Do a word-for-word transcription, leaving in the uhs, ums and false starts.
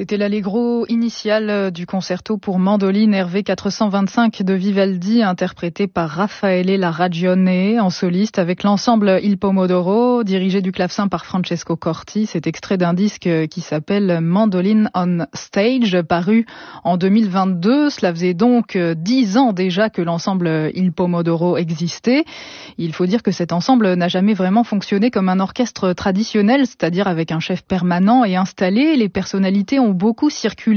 C'était l'allegro initial du concerto pour mandoline R V quatre cent vingt-cinq de Vivaldi, interprété par Raffaele Larragione en soliste avec l'ensemble Il Pomodoro, dirigé du clavecin par Francesco Corti. C'est extrait d'un disque qui s'appelle Mandolin on Stage, paru en deux mille vingt-deux. Cela faisait donc dix ans déjà que l'ensemble Il Pomodoro existait. Il faut dire que cet ensemble n'a jamais vraiment fonctionné comme un orchestre traditionnel, c'est-à-dire avec un chef permanent et installé. Les personnalités ont beaucoup circulé